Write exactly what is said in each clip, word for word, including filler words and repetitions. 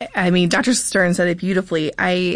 I mean, Doctor Stern said it beautifully. I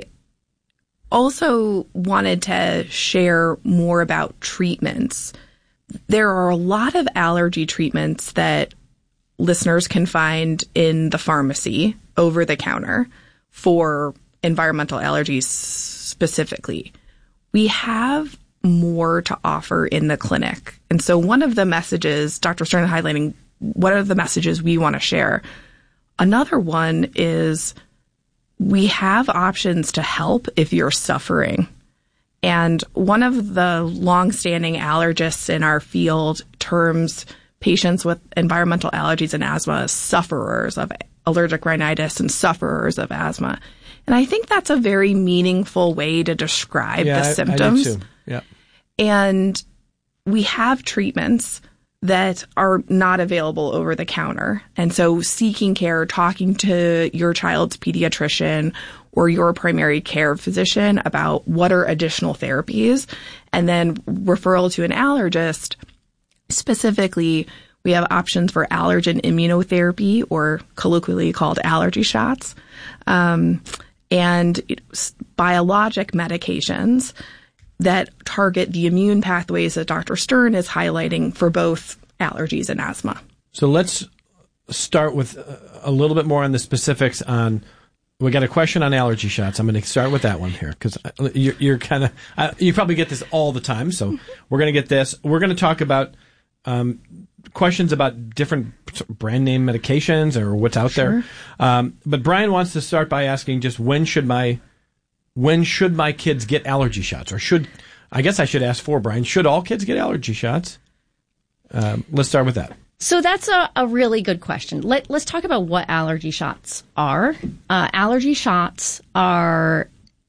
also wanted to share more about treatments. There are a lot of allergy treatments that listeners can find in the pharmacy over the counter for environmental allergies specifically. We have more to offer in the clinic. And so one of the messages, Doctor Stern highlighting, what are the messages we want to share? Another one is we have options to help if you're suffering. And one of the longstanding allergists in our field terms patients with environmental allergies and asthma as sufferers of allergic rhinitis and sufferers of asthma. And I think that's a very meaningful way to describe yeah, the I, symptoms. I do too. Yeah. And we have treatments that are not available over the counter. And so seeking care, talking to your child's pediatrician or your primary care physician about what are additional therapies, and then referral to an allergist. Specifically, we have options for allergen immunotherapy, or colloquially called allergy shots, um, and biologic medications that target the immune pathways that Doctor Stern is highlighting for both allergies and asthma. So let's start with a little bit more on the specifics on, we got a question on allergy shots. I'm going to start with that one here because you're, you're kind of, uh, you probably get this all the time. So we're going to get this. We're going to talk about um, questions about different brand name medications or what's out Sure. there. Um, but Brian wants to start by asking just when should my When should my kids get allergy shots? Or should, I guess I should ask for Brian, should all kids get allergy shots? Um, let's start with that. So that's a, a really good question. Let, let's talk about what allergy shots are. Uh, allergy shots are,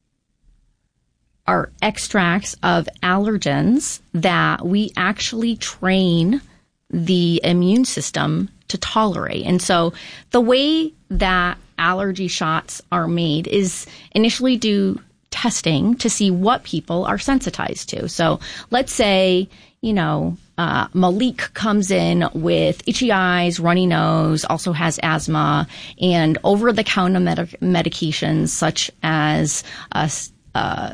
are extracts of allergens that we actually train the immune system to tolerate. And so the way that allergy shots are made is initially do testing to see what people are sensitized to. So let's say, you know, uh, Malik comes in with itchy eyes, runny nose, also has asthma, and over-the-counter med- medications such as a, uh,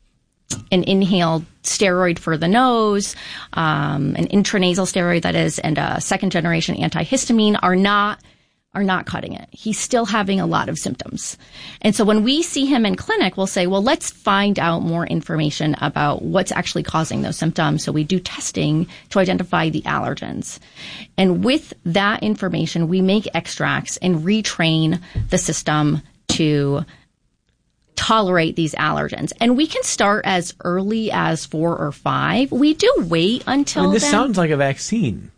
an inhaled steroid for the nose, um, an intranasal steroid that is, and a second-generation antihistamine are not are not cutting it. He's still having a lot of symptoms. And so when we see him in clinic, we'll say, well, let's find out more information about what's actually causing those symptoms. So we do testing to identify the allergens. And with that information, we make extracts and retrain the system to tolerate these allergens. And we can start as early as four or five. We do wait until I mean, this then. sounds like a vaccine.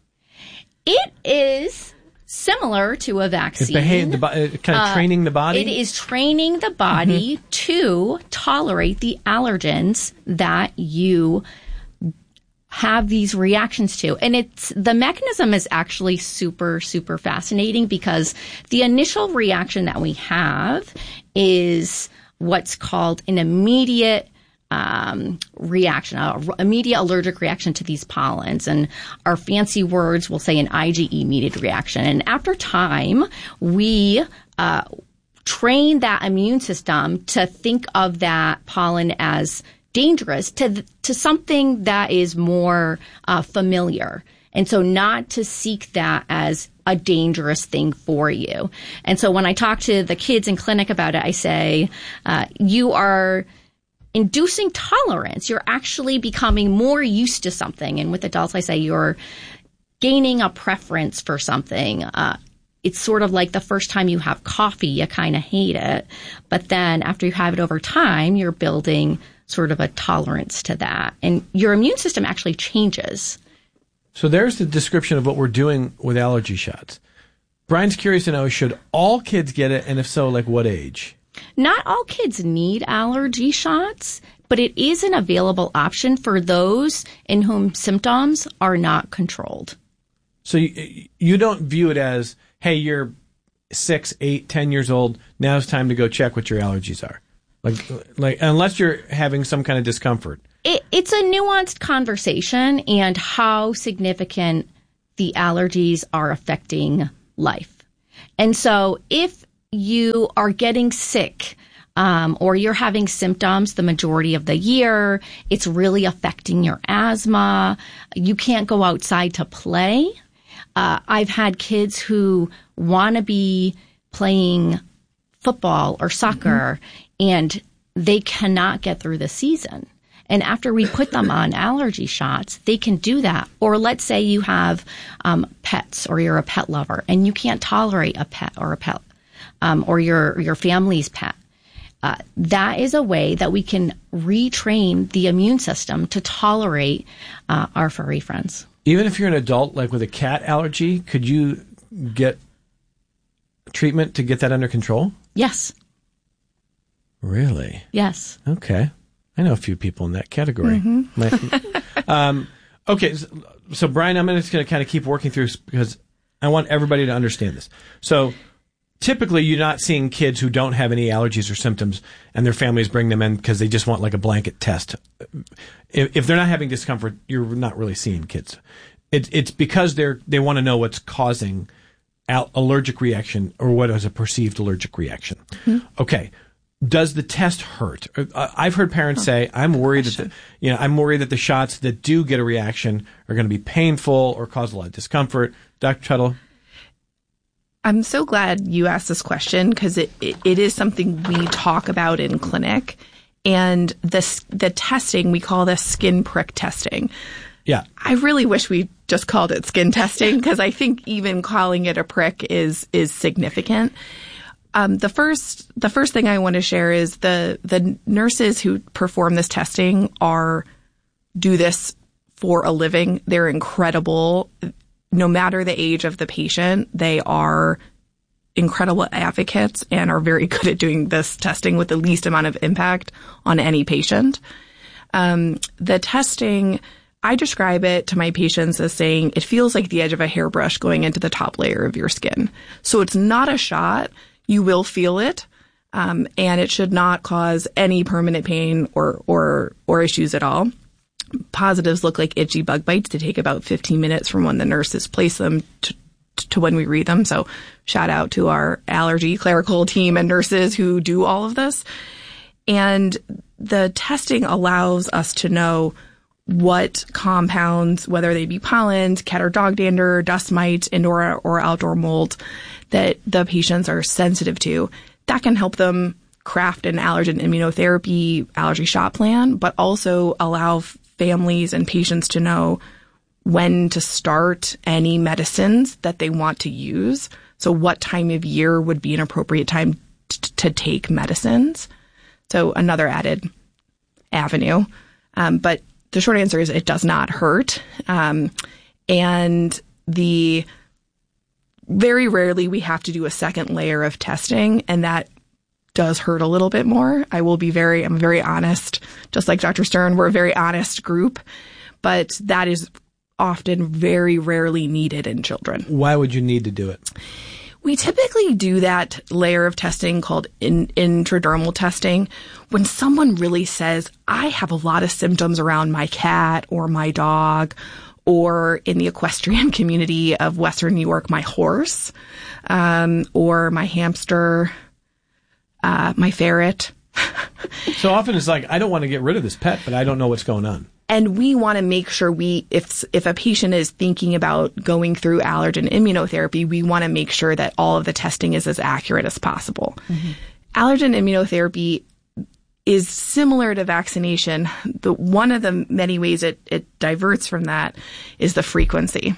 It is similar to a vaccine. It behave, the, uh, kind of uh, training the body? It is training the body mm-hmm. to tolerate the allergens that you have these reactions to. And it's, the mechanism is actually super, super fascinating because the initial reaction that we have is what's called an immediate Um, reaction, an immediate allergic reaction to these pollens. And our fancy words will say an IgE-mediated reaction. And after time, we uh, train that immune system to think of that pollen as dangerous to to something that is more uh, familiar. And so not to seek that as a dangerous thing for you. And so when I talk to the kids in clinic about it, I say, uh, you are inducing tolerance. You're actually becoming more used to something. And with adults, I say you're gaining a preference for something. Uh, it's sort of like the first time you have coffee, you kind of hate it. But then after you have it over time, you're building sort of a tolerance to that. And your immune system actually changes. So there's the description of what we're doing with allergy shots. Brian's curious to know, should all kids get it? And if so, like what age? Not all kids need allergy shots, but it is an available option for those in whom symptoms are not controlled. So you, you don't view it as, hey, you're six, eight, ten years old. Now it's time to go check what your allergies are. Like, like unless you're having some kind of discomfort. It, it's a nuanced conversation and how significant the allergies are affecting life. And so if you are getting sick, um, or you're having symptoms the majority of the year, it's really affecting your asthma, you can't go outside to play. Uh, I've had kids who want to be playing football or soccer, mm-hmm. and they cannot get through the season. And after we put them on allergy shots, they can do that. Or let's say you have um, pets, or you're a pet lover, and you can't tolerate a pet or a pet, um, or your your family's pet. Uh, that is a way that we can retrain the immune system to tolerate uh, our furry friends. Even if you're an adult, like with a cat allergy, could you get treatment to get that under control? Yes. Really? Yes. Okay. I know a few people in that category. Mm-hmm. My, um, okay. So, so, Brian, I'm just going to kind of keep working through because I want everybody to understand this. So typically you're not seeing kids who don't have any allergies or symptoms and their families bring them in because they just want like a blanket test. If, if they're not having discomfort, you're not really seeing kids. It, it's because they're, they want to know what's causing al- allergic reaction or what is a perceived allergic reaction. Mm-hmm. Okay. Does the test hurt? I've heard parents say, I'm worried that the, you know, I'm worried that the shots that do get a reaction are going to be painful or cause a lot of discomfort. Doctor Tuttle? I'm so glad you asked this question because it, it, it is something we talk about in clinic. And the, the testing, we call this skin prick testing. Yeah. I really wish we just called it skin testing because I think even calling it a prick is is significant. Um, the first, the first thing I want to share is the, the nurses who perform this testing are, do this for a living. They're incredible. No matter the age of the patient, they are incredible advocates and are very good at doing this testing with the least amount of impact on any patient. Um, the testing, I describe it to my patients as saying it feels like the edge of a hairbrush going into the top layer of your skin. So it's not a shot. You will feel it, um, and it should not cause any permanent pain or, or, or issues at all. Positives look like itchy bug bites. They take about fifteen minutes from when the nurses place them to, to when we read them. So shout out to our allergy clerical team and nurses who do all of this. And the testing allows us to know what compounds, whether they be pollen, cat or dog dander, dust mite, indoor or outdoor mold, that the patients are sensitive to. That can help them craft an allergen immunotherapy allergy shot plan, but also allow families and patients to know when to start any medicines that they want to use. So what time of year would be an appropriate time t- to take medicines. So another added avenue. Um, but the short answer is it does not hurt. Um, and the very rarely we have to do a second layer of testing, and that does hurt a little bit more. I will be very, I'm very honest. Just like Doctor Stern, we're a very honest group, but that is often very rarely needed in children. Why would you need to do it? We typically do that layer of testing called in, intradermal testing when someone really says, I have a lot of symptoms around my cat or my dog, or in the equestrian community of Western New York, my horse, um, or my hamster, uh, my ferret. So often it's like, I don't want to get rid of this pet, but I don't know what's going on. And we want to make sure we, if if a patient is thinking about going through allergen immunotherapy, we want to make sure that all of the testing is as accurate as possible. Mm-hmm. Allergen immunotherapy is similar to vaccination. The one of the many ways it, it diverts from that is the frequency.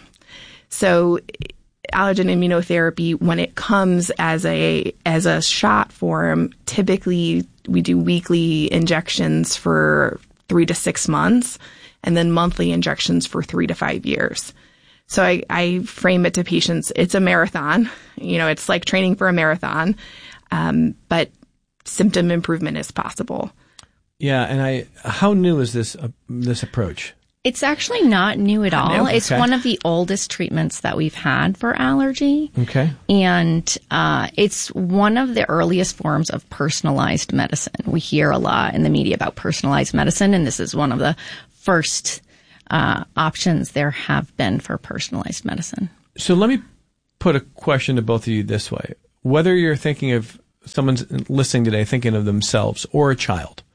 So allergen immunotherapy, when it comes as a as a shot form, typically we do weekly injections for three to six months, and then monthly injections for three to five years. So I, I frame it to patients, it's a marathon. You know, it's like training for a marathon, um, but symptom improvement is possible. Yeah, and I, how new is this uh, this approach? It's actually not new at all. Okay. It's one of the oldest treatments that we've had for allergy. Okay. And uh, it's one of the earliest forms of personalized medicine. We hear a lot in the media about personalized medicine, and this is one of the first uh, options there have been for personalized medicine. So let me put a question to both of you this way. whether you're thinking of someone's listening today, thinking of themselves or a child,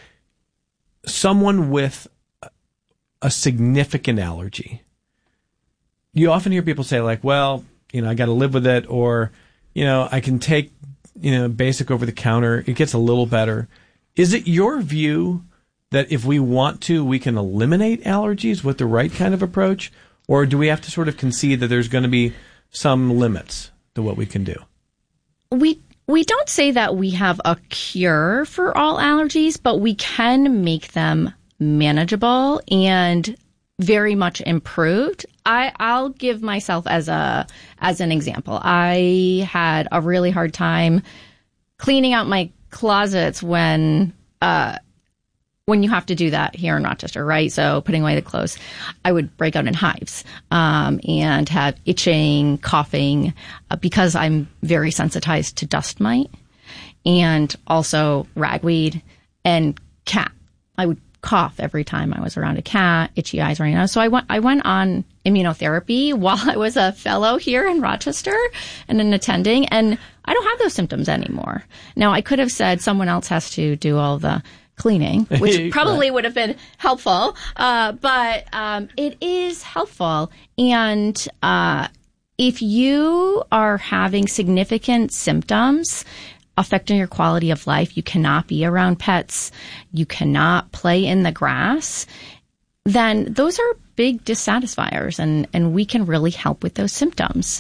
someone with a significant allergy, you often hear people say like, well, you know, I got to live with it, or, you know, I can take, you know, basic over the counter. It gets a little better. Is it your view that if we want to, we can eliminate allergies with the right kind of approach? Or do we have to sort of concede that there's going to be some limits to what we can do? We we don't say that we have a cure for all allergies, but we can make them manageable and very much improved. I, I'll give myself as a as an example. I had a really hard time cleaning out my closets when uh, when you have to do that here in Rochester, right? So putting away the clothes, I would break out in hives um, and have itching, coughing, uh, because I'm very sensitized to dust mite and also ragweed and cat. I would cough every time I was around a cat, itchy eyes running out. So I went I went on immunotherapy while I was a fellow here in Rochester and an attending, and I don't have those symptoms anymore. Now, I could have said someone else has to do all the cleaning, which probably would have been helpful, uh, but um, it is helpful. And uh, if you are having significant symptoms affecting your quality of life, you cannot be around pets, you cannot play in the grass, then those are big dissatisfiers, and, and we can really help with those symptoms.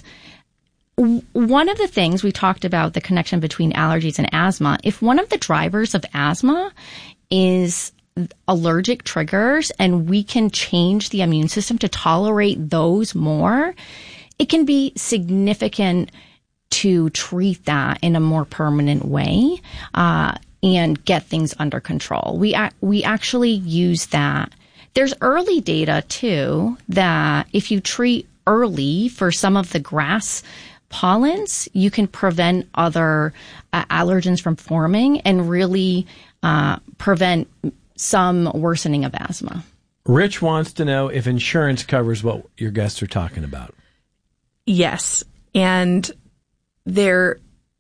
One of the things we talked about, the connection between allergies and asthma, if one of the drivers of asthma is allergic triggers and we can change the immune system to tolerate those more, it can be significant to treat that in a more permanent way uh, and get things under control. We a- we actually use that. There's early data, too, that if you treat early for some of the grass pollens, you can prevent other uh, allergens from forming and really uh, prevent some worsening of asthma. Rich wants to know if insurance covers what your guests are talking about. Yes. And there,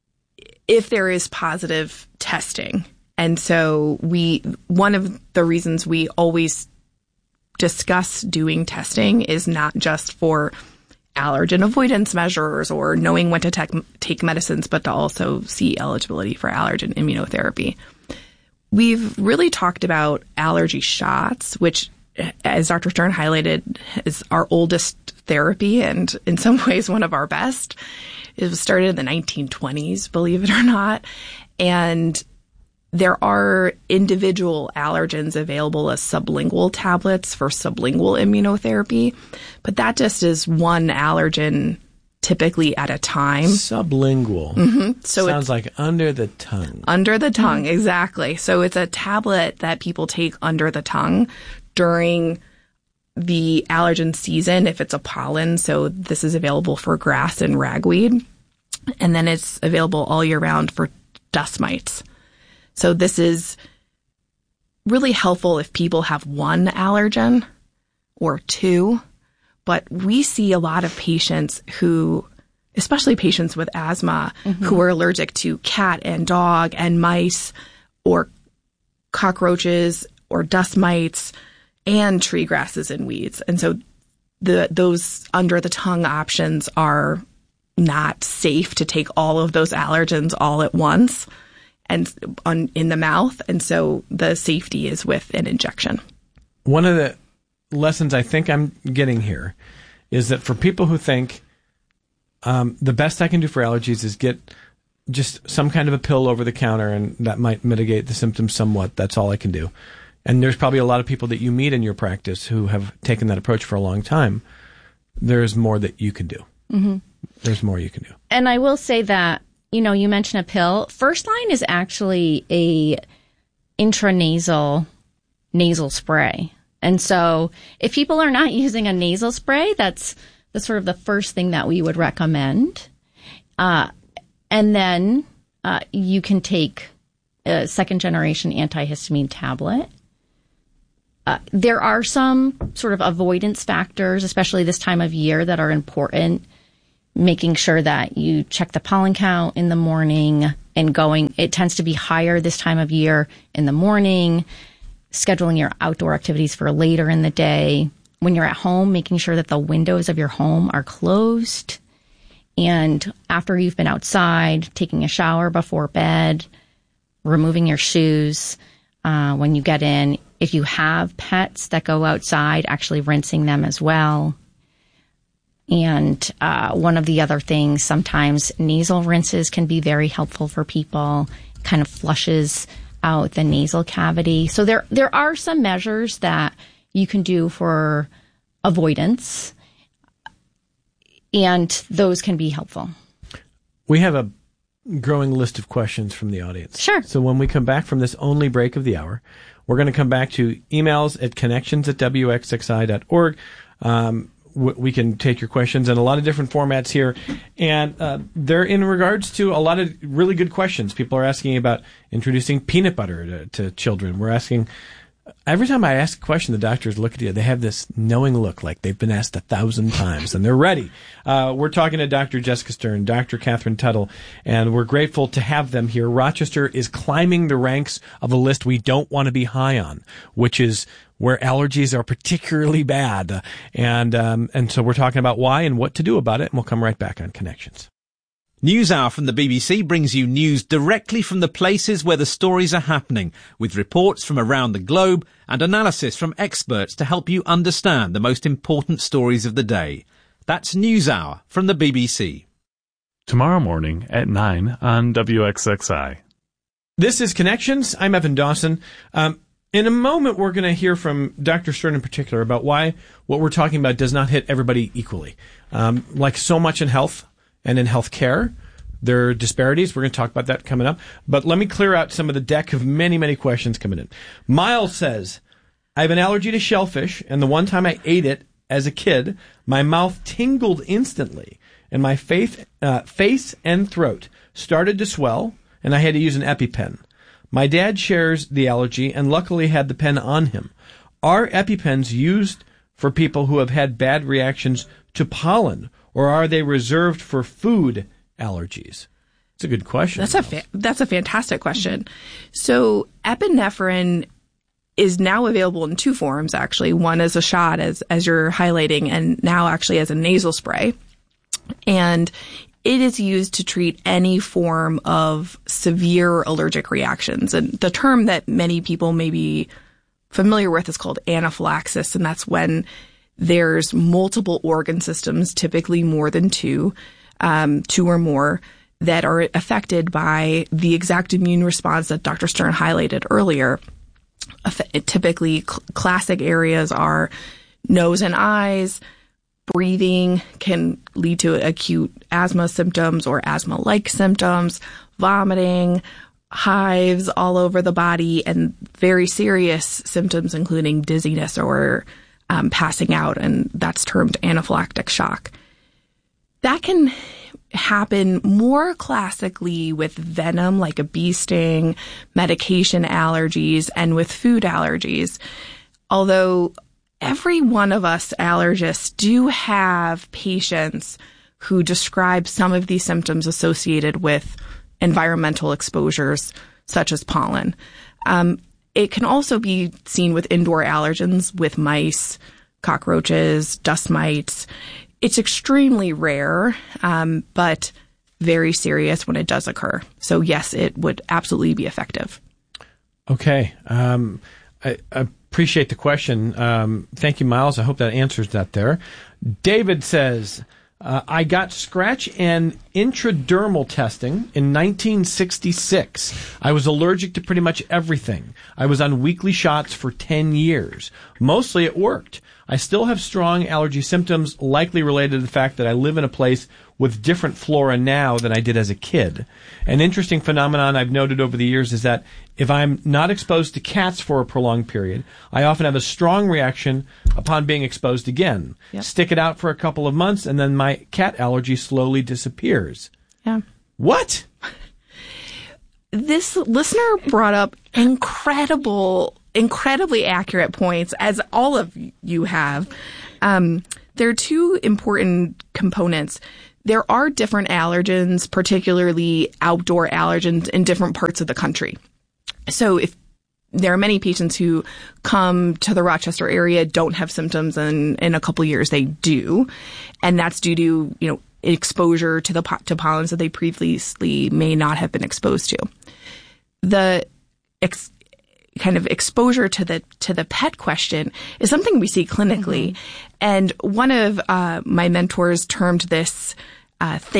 if there is positive testing. And so we, one of the reasons we always discuss doing testing is not just for allergen avoidance measures or knowing when to take, take medicines, but to also see eligibility for allergen immunotherapy. We've really talked about allergy shots, which, as Doctor Stern highlighted, is our oldest therapy and in some ways one of our best. It was started in the nineteen twenties, believe it or not. And there are individual allergens available as sublingual tablets for sublingual immunotherapy, but that just is one allergen typically at a time. Sublingual. Mm-hmm. So sounds like under the tongue. Under the tongue, mm-hmm. Exactly. So it's a tablet that people take under the tongue during the allergen season if it's a pollen. So this is available for grass and ragweed. And then it's available all year round for dust mites. So this is really helpful if people have one allergen or two. But we see a lot of patients who, especially patients with asthma, mm-hmm. who are allergic to cat and dog and mice or cockroaches or dust mites and tree grasses and weeds. And so the those under the tongue options are not safe to take all of those allergens all at once and on in the mouth. And so the safety is with an injection. One of the lessons I think I'm getting here is that for people who think um, the best I can do for allergies is get just some kind of a pill over the counter and that might mitigate the symptoms somewhat. That's all I can do. And there's probably a lot of people that you meet in your practice who have taken that approach for a long time. There's more that you can do. Mm-hmm. There's more you can do. And I will say that, you know, you mentioned a pill. First Line is actually a intranasal nasal spray. And so if people are not using a nasal spray, that's the sort of the first thing that we would recommend. Uh, and then uh, you can take a second generation antihistamine tablet. Uh, there are some sort of avoidance factors, especially this time of year, that are important. making sure that you check the pollen count in the morning and going, it tends to be higher this time of year in the morning, scheduling your outdoor activities for later in the day. When you're at home, making sure that the windows of your home are closed. And after you've been outside, taking a shower before bed, removing your shoes uh, when you get in. If you have pets that go outside, actually rinsing them as well. And uh, one of the other things, sometimes nasal rinses can be very helpful for people. Kind of flushes out the nasal cavity. So there there are some measures that you can do for avoidance, and those can be helpful. We have a growing list of questions from the audience. Sure. So when we come back from this only break of the hour, we're going to come back to emails at connections at w x x i dot org. Um, we can take your questions in a lot of different formats here. And uh, they're in regards to a lot of really good questions. People are asking about introducing peanut butter to, to children. We're asking, every time I ask a question, the doctors look at you. They have this knowing look like they've been asked a thousand times, and they're ready. Uh, we're talking to Doctor Jessica Stern, Doctor Catherine Tuttle, and we're grateful to have them here. Rochester is climbing the ranks of a list we don't want to be high on, which is where allergies are particularly bad. And um, and so we're talking about why and what to do about it, and we'll come right back on Connections. NewsHour from the B B C brings you news directly from the places where the stories are happening, with reports from around the globe and analysis from experts to help you understand the most important stories of the day. That's NewsHour from the B B C. Tomorrow morning at nine on W X X I. This is Connections. I'm Evan Dawson. Um, in a moment, we're going to hear from Doctor Stern in particular about why what we're talking about does not hit everybody equally. Um, like so much in health and in health care, there are disparities. We're going to talk about that coming up. But let me clear out some of the deck of many, many questions coming in. Miles says, I have an allergy to shellfish, and the one time I ate it as a kid, my mouth tingled instantly, and my face, uh, face and throat started to swell, and I had to use an EpiPen. My dad shares the allergy and luckily had the pen on him. Are EpiPens used for people who have had bad reactions to pollen, or are they reserved for food allergies? It's a good question. That's a fa- that's a fantastic question. So epinephrine is now available in two forms, actually. One as a shot, as as you're highlighting, and now actually as a nasal spray. And it is used to treat any form of severe allergic reactions. And the term that many people may be familiar with is called anaphylaxis, and that's when there's multiple organ systems, typically more than two, um, two or more, that are affected by the exact immune response that Doctor Stern highlighted earlier. Typically, cl- classic areas are nose and eyes. Breathing can lead to acute asthma symptoms or asthma-like symptoms, vomiting, hives all over the body, and very serious symptoms including dizziness or um, passing out, and that's termed anaphylactic shock. That can happen more classically with venom, like a bee sting, medication allergies, and with food allergies. Although every one of us allergists do have patients who describe some of these symptoms associated with environmental exposures, such as pollen. Um, it can also be seen with indoor allergens, with mice, cockroaches, dust mites. It's extremely rare, um, but very serious when it does occur. So yes, it would absolutely be effective. Okay. Um, I, I appreciate the question. Um, thank you, Miles. I hope that answers that there. David says, uh, I got scratch and intradermal testing in nineteen sixty-six. I was allergic to pretty much everything. I was on weekly shots for ten years. Mostly it worked. I still have strong allergy symptoms, likely related to the fact that I live in a place with different flora now than I did as a kid. An interesting phenomenon I've noted over the years is that if I'm not exposed to cats for a prolonged period, I often have a strong reaction upon being exposed again. Yep. Stick it out for a couple of months, and then my cat allergy slowly disappears. Yeah. What? This listener brought up incredible, incredibly accurate points, as all of you have. Um, there are two important components. there are different allergens, particularly outdoor allergens in different parts of the country. So if there are many patients who come to the Rochester area, don't have symptoms, and in a couple of years they do. And that's due to, you know, exposure to the to pollens that they previously may not have been exposed to. The ex, kind of exposure to the to the pet question is something we see clinically. Mm-hmm. And one of uh, my mentors termed this uh, thing